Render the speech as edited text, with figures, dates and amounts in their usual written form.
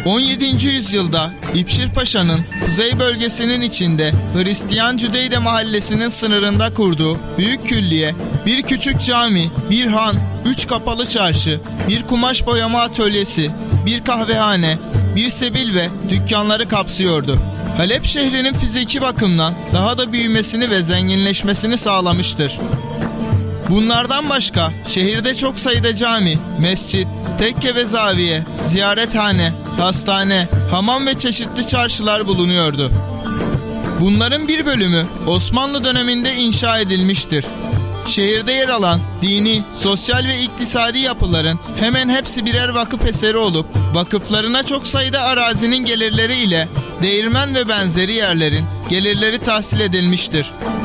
17. yüzyılda İpşir Paşa'nın kuzey bölgesinin içinde Hristiyan Cüdeyde mahallesinin sınırında kurduğu büyük külliye, bir küçük cami, bir han, 3 kapalı çarşı, bir kumaş boyama atölyesi, bir kahvehane, bir sebil ve dükkanları kapsıyordu. Halep şehrinin fiziki bakımdan daha da büyümesini ve zenginleşmesini sağlamıştır. Bunlardan başka şehirde çok sayıda cami, mescit, tekke ve zaviye, ziyarethane, hastane, hamam ve çeşitli çarşılar bulunuyordu. Bunların bir bölümü Osmanlı döneminde inşa edilmiştir. Şehirde yer alan dini, sosyal ve iktisadi yapıların hemen hepsi birer vakıf eseri olup vakıflarına çok sayıda arazinin gelirleri ile değirmen ve benzeri yerlerin gelirleri tahsil edilmiştir.